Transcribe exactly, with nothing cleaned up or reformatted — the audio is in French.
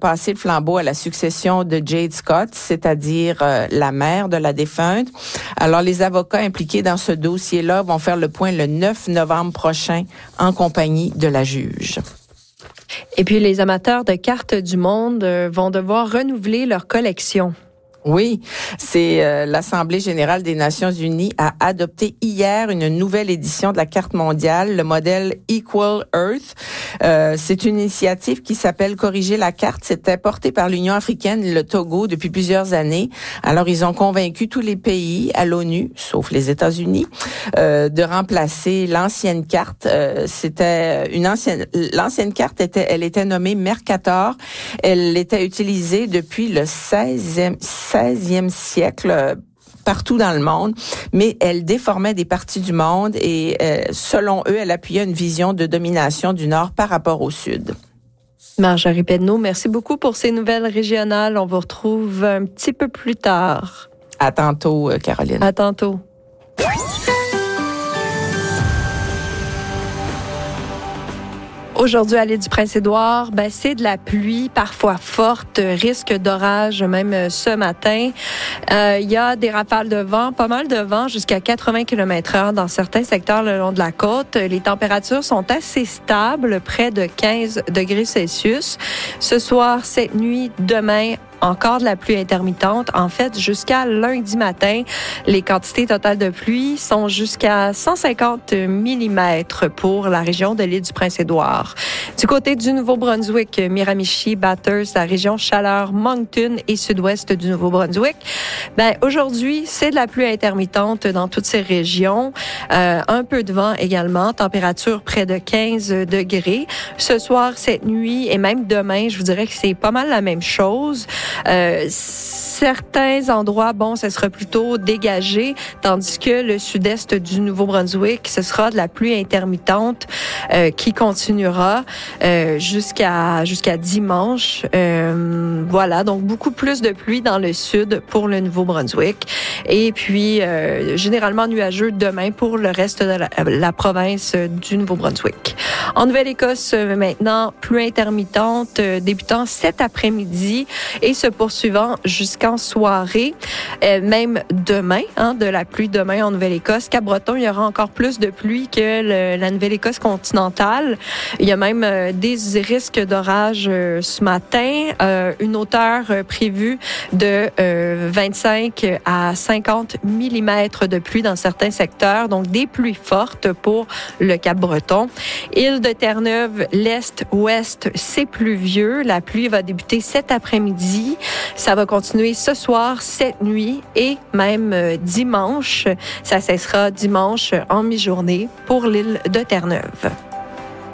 passer le flambeau à la succession de Jade Scott, c'est-à-dire euh, la mère de la défunte. Alors, les avocats impliqués dans ce dossier-là vont faire le point le neuf novembre prochain en compagnie de la juge. Et puis, les amateurs de cartes du monde vont devoir renouveler leur collection. Oui, c'est euh, l'Assemblée générale des Nations unies a adopté hier une nouvelle édition de la carte mondiale, le modèle Equal Earth. Euh, c'est une initiative qui s'appelle Corriger la carte. C'était porté par l'Union africaine et le Togo depuis plusieurs années. Alors, ils ont convaincu tous les pays à l'ONU, sauf les États-Unis, euh, de remplacer l'ancienne carte. Euh, c'était une ancienne, l'ancienne carte était, elle était nommée Mercator. Elle était utilisée depuis le seizième siècle partout dans le monde, mais elle déformait des parties du monde et euh, selon eux, elle appuyait une vision de domination du Nord par rapport au Sud. Marjorie Pedneau, merci beaucoup pour ces nouvelles régionales. On vous retrouve un petit peu plus tard. À tantôt, Caroline. À tantôt. Aujourd'hui, à l'île du Prince-Édouard, ben, c'est de la pluie, parfois forte, risque d'orage même ce matin. Euh, il y a des rafales de vent, pas mal de vent, jusqu'à quatre-vingts kilomètres heure dans certains secteurs le long de la côte. Les températures sont assez stables, près de quinze degrés Celsius. Ce soir, cette nuit, demain, encore de la pluie intermittente. En fait, jusqu'à lundi matin, les quantités totales de pluie sont jusqu'à cent cinquante millimètres pour la région de l'île du Prince-Édouard. Du côté du Nouveau-Brunswick, Miramichi, Bathurst, la région Chaleur, Moncton et sud-ouest du Nouveau-Brunswick, ben aujourd'hui, c'est de la pluie intermittente dans toutes ces régions. Euh, un peu de vent également, température près de quinze degrés. Ce soir, cette nuit et même demain, je vous dirais que c'est pas mal la même chose. Euh, certains endroits, bon, ce sera plutôt dégagé, tandis que le sud-est du Nouveau-Brunswick, ce sera de la pluie intermittente euh, qui continuera euh, jusqu'à jusqu'à dimanche. Euh, voilà, donc beaucoup plus de pluie dans le sud pour le Nouveau-Brunswick. Et puis, euh, généralement nuageux demain pour le reste de la, la province du Nouveau-Brunswick. En Nouvelle-Écosse, maintenant, pluie intermittente euh, débutant cet après-midi et se poursuivant jusqu'en soirée, euh, même demain, hein, de la pluie demain en Nouvelle-Écosse. Cap-Breton, il y aura encore plus de pluie que le, la Nouvelle-Écosse continentale. Il y a même euh, des risques d'orage euh, ce matin, euh, une hauteur euh, prévue de euh, vingt-cinq à cinquante millimètres de pluie dans certains secteurs, donc des pluies fortes pour le Cap-Breton. Île de Terre-Neuve, l'est, ouest, c'est pluvieux. La pluie va débuter cet après-midi. Ça va continuer ce soir, cette nuit et même euh, dimanche. Ça cessera dimanche en mi-journée pour l'île de Terre-Neuve.